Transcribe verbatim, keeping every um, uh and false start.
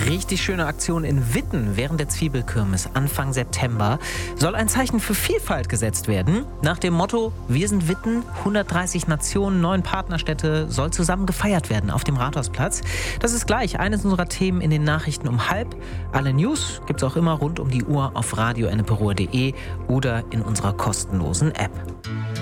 richtig schöne Aktion in Witten während der Zwiebelkirmes Anfang September. Soll ein Zeichen für Vielfalt gesetzt werden. Nach dem Motto, wir sind Witten, hundertdreißig Nationen, neun Partnerstädte, soll zusammen gefeiert werden auf dem Rathausplatz. Das ist gleich eines unserer Themen in den Nachrichten um halb. Alle News gibt's auch immer rund um die Uhr auf radio ennepe ruhr punkt de oder in unserer kostenlosen App.